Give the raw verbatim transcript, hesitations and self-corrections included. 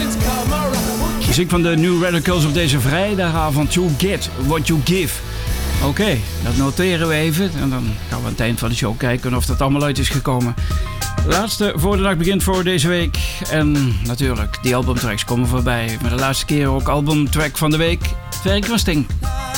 Muziek van de New Radicals op deze vrijdagavond. You get what you give. Oké, okay, dat noteren we even. En dan gaan we aan het eind van de show kijken of dat allemaal uit is gekomen. Laatste voor de dag begint voor deze week. En natuurlijk, die albumtracks komen voorbij. Maar de laatste keer ook albumtrack van de week. Het werk van Sting.